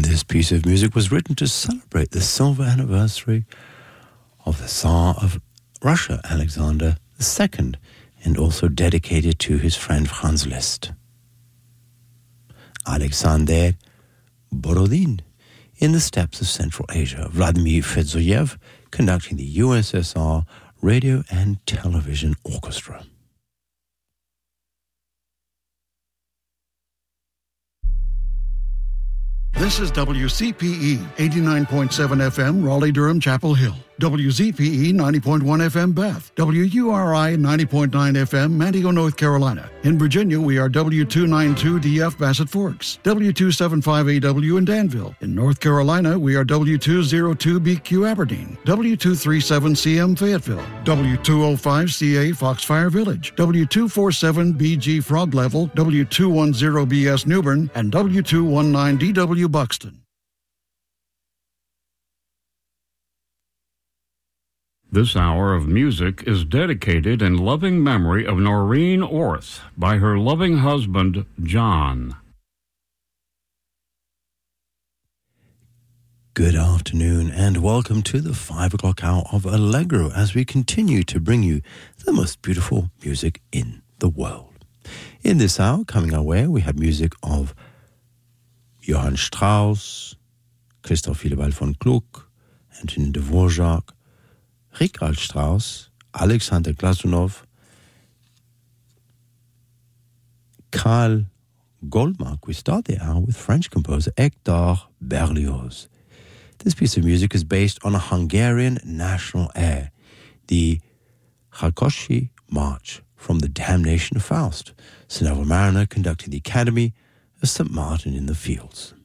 This piece of music was written to celebrate the silver anniversary of the Tsar of Russia, Alexander II, and also dedicated to his friend Franz Liszt. Alexander Borodin, in the steppes of Central Asia, Vladimir Fedzoyev conducting the USSR Radio and Television Orchestra. This is WCPE 89.7 FM, Raleigh-Durham, Chapel Hill. WZPE 90.1 FM, Bath. WURI 90.9 FM, Manteo, North Carolina. In Virginia, we are W292DF, Bassett Forks. W275AW in Danville. In North Carolina, we are W202BQ, Aberdeen. W237CM, Fayetteville. W205CA, Foxfire Village. W247BG, Frog Level. W210BS, Newbern. And W219DW, Buxton. This hour of music is dedicated in loving memory of Noreen Orth by her loving husband, John. Good afternoon and welcome to the 5 o'clock hour of Allegro as we continue to bring you the most beautiful music in the world. In this hour, coming our way, we have music of Johann Strauss, Christoph Willibald von Gluck, Antonin Dvorak, Richard Strauss, Alexander Glazunov, Karl Goldmark. We start the hour with French composer Hector Berlioz. This piece of music is based on a Hungarian national air, the Rákóczi March from The Damnation of Faust, Sir Neville Marriner conducting the Academy of St. Martin in the Fields.